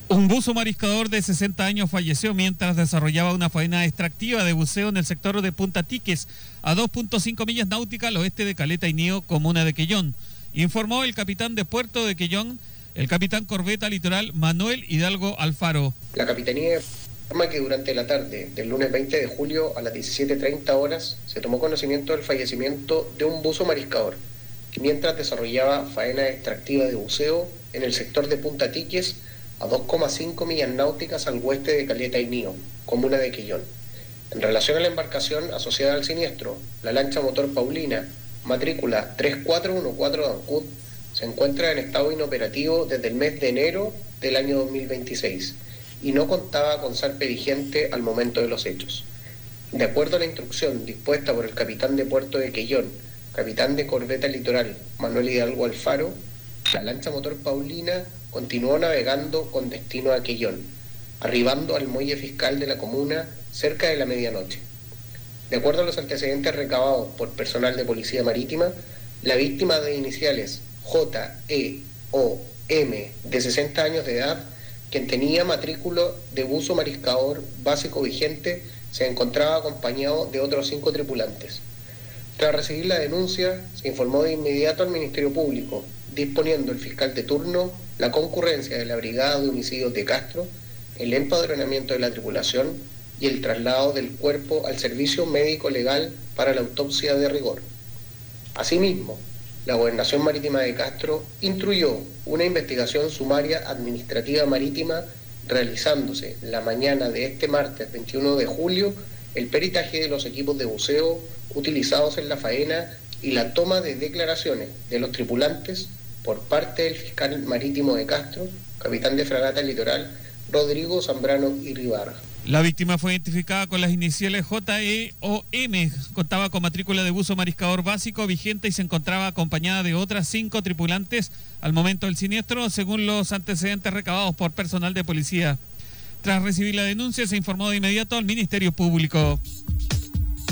Un buzo mariscador de 60 años falleció mientras desarrollaba una faena extractiva de buceo en el sector de Punta Tiques, a 2.5 millas náuticas al oeste de Caleta Inío, comuna de Quellón. Informó el capitán de Puerto de Quellón, el capitán corbeta litoral Manuel Hidalgo Alfaro. La capitanía informa que durante la tarde del lunes 20 de julio a las 17:30 horas se tomó conocimiento del fallecimiento de un buzo mariscador que mientras desarrollaba faena extractiva de buceo en el sector de Punta Tiques, a 2,5 millas náuticas al oeste de Caleta Inío, comuna de Quellón. En relación a la embarcación asociada al siniestro, la lancha motor Paulina, matrícula 3414 de Ancud, se encuentra en estado inoperativo desde el mes de enero del año 2026 y no contaba con zarpe vigente al momento de los hechos. De acuerdo a la instrucción dispuesta por el capitán de Puerto de Quellón, capitán de corbeta litoral Manuel Hidalgo Alfaro, la lancha motor Paulina continuó navegando con destino a Quellón, arribando al muelle fiscal de la comuna cerca de la medianoche. De acuerdo a los antecedentes recabados por personal de Policía Marítima, la víctima de iniciales J.E.O.M. de 60 años de edad, quien tenía matrículo de buzo mariscador básico vigente, se encontraba acompañado de otros 5 tripulantes. Tras recibir la denuncia, se informó de inmediato al Ministerio Público, disponiendo el fiscal de turno la concurrencia de la Brigada de Homicidios de Castro, el empadronamiento de la tripulación y el traslado del cuerpo al servicio médico legal para la autopsia de rigor. Asimismo, la Gobernación Marítima de Castro instruyó una investigación sumaria administrativa marítima, realizándose la mañana de este martes 21 de julio el peritaje de los equipos de buceo utilizados en la faena y la toma de declaraciones de los tripulantes por parte del fiscal marítimo de Castro, capitán de fragata litoral, Rodrigo Zambrano Irribarra. La víctima fue identificada con las iniciales J.E.O.M. Contaba con matrícula de buzo mariscador básico vigente y se encontraba acompañada de otras 5 tripulantes al momento del siniestro, según los antecedentes recabados por personal de policía. Tras recibir la denuncia, se informó de inmediato al Ministerio Público.